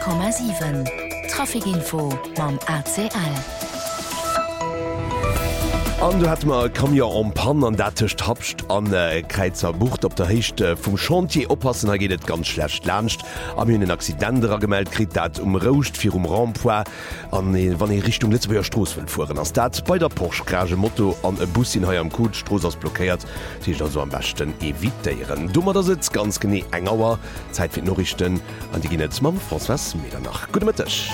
100,7 Trafikinfo mam ACL. An du hat ma kam ja am Pan an dat techt hapcht an Kreizer Bucht op der Hechte vum Chantier oppassen er gehtt ganz schlecht lcht am hun den Accidenterer gemeldt krit dat Roust fir Rampoint an wann e Richtung Litzbeer Stroos fuhren ass dat bei der Porschkrage Motto an e Bussin ha am Kut Stroos ass blockéiert Dich also am bestenchten evitéieren. Dummer der sitzt ganz gené engauer Zeit fir Norrichten an die Ginnet mam François Medernach. Gute Mittag.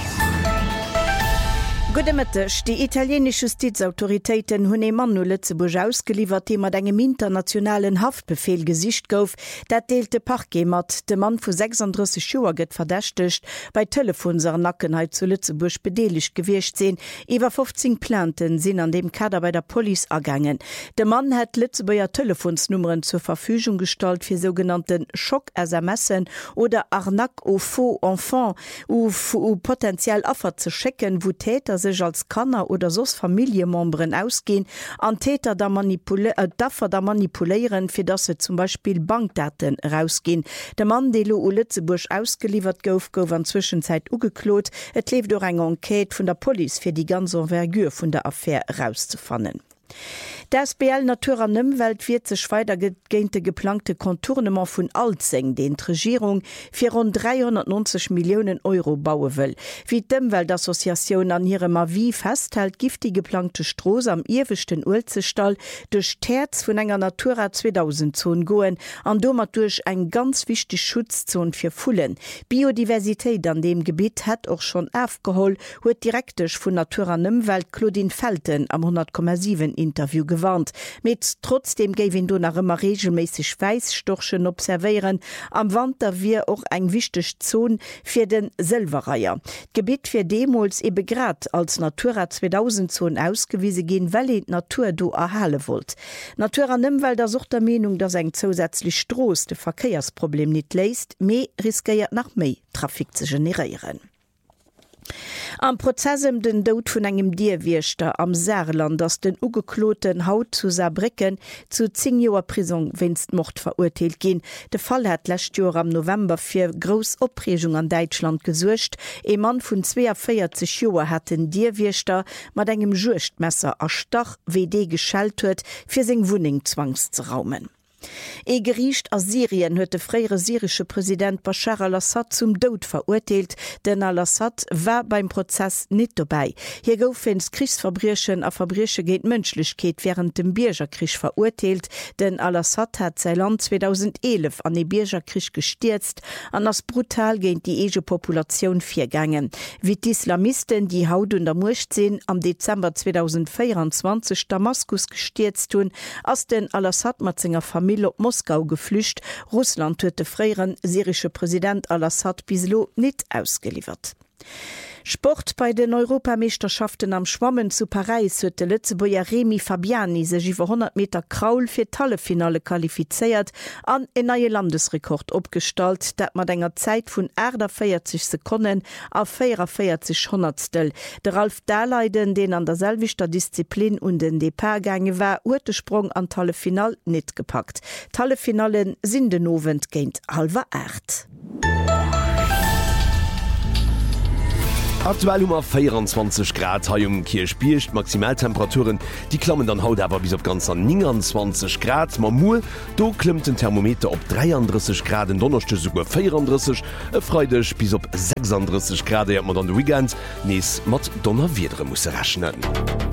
Gudemëttech, die italienische Justizautoritéiten hunn e Mann no Lützeburg ausgeliefert, dem mat engem internationalen Haftbefehl gesicht gouf, dat deelte Parquet mat. De Mann vu 36 Joer gëtt verdächtecht, bei Telefonser Nackenheit zu Lützeburg bedelig gewircht sinn. Iwer 15 Planten sinn an dem Kader bei der Police ergangen. De Mann hat Lützeburger Telefonsnummern zur Verfügung gestalt fir sogenannten Schock-SMSen oder Arnaque au faux enfant, potenziell Affer ze checken, wo Täter sech als Kanner oder sos Familiemembren ausgehen, an Täter da manipulieren, fir dat se zum Beispiel Bankdaten rausgehen. Der Mann, de lo Lützeburg ausgeliefert gouf an Zwischenzeit ugeklot, et lebt durch eng Enquete vun der Police fir die ganze Envergure vun der Affäre rauszufannen. Der SBL Natura Nëmmwelt wird sech weitergehende geplante Kontournement vun Alzeng, den Regierung fir rund 390 Millionen Euro baue will. Wie d'Ëmweltassoziatioun an ihrem Avis festhält, gift die geplante Stroos am irwechten Ulzestall durch Terz vun enger Natura 2000 Zone goen, an domat durch eng ganz wichtig Schutzzone fir Fullen. Biodiversität an dem Gebiet hat auch schon aufgeholt, huet direktech vun Natura Nëmmwelt Claudine Felten am 100,7 Interview gewarnt. Mit trotzdem gäwin du nach immer regelmäßig Weißstorchen observieren. Am Winter wir auch eng wichtig Zone für den Silverreiher. Gebiet für Demos eben grad als Natura 2000 Zone ausgewiesen gehen, weil die Natur do erhalen wollt. Natura Nëmmwelter sucht der Meinung, dass ein zusätzlich Stroos de Verkehrsproblem nicht leist, mehr riskiert nach mehr Trafik zu generieren. Am Prozessem den Tod vun engem Dierwirchter am Saarland, ass den ugekloten Haut zu Saarbrücken zu 10 Joer Prison winst Mord verurteilt gin. De Fall hat lächt Joer am November fir Gros Opregung an Deutschland gesuercht. E Mann vun 42 Joer hat den Dierwirchter mat engem Juchtmesser erstach WD geschalt huet, fir seg Wuning zwangs zu raumen. E Gericht aus Syrien huet de freiere syrische Präsident Bashar al-Assad zum Tod verurteilt, denn al-Assad war beim Prozess nicht dabei. Hier goufens Kriegsverbriechen a Verbreche gegen Menschlichkeit während dem Bürgerkrieg verurteilt, denn al-Assad hat sein Land 2011 an den Bürgerkrieg gestürzt, an das brutal gegen die ege Population vorgegangen. Wie die Islamisten, die Haut und der Murcht sind, am Dezember 2024 Damaskus gestürzt tun, als den al-Assad mit seiner Familie op Moskau geflücht. Russland huet de freieren syrische Präsident al-Assad bislo net ausgeliefert. Sport bei den Europameisterschaften am Schwammen zu Paris huet de Lützeburger Remi Fabiani sech iwwer 100 Meter Kraul fir Tallefinale qualifiziert an en neue Landesrekord opstalt, dat mat enger Zeit vun 40 Sekunden a 44 Hundertstel. Der Ralf Daleiden, den an der selvichter Disziplin und den Departgange war, huet de Sprung an Tallefinal net gepackt. Tallefinalen sind den Novent géint 7:30. Aktuell 24 Grad Haiung Kirch biecht Maximaltemperaturen, die klammen dann haut aber bis op ganz an 29 Grad Mamul, do klimmt den Thermometer op 33 Grad in Donnerste sogar 34, Freitag bis op 36 Grad man an de Weekend nees mat Donnerwiedre muss rechnen.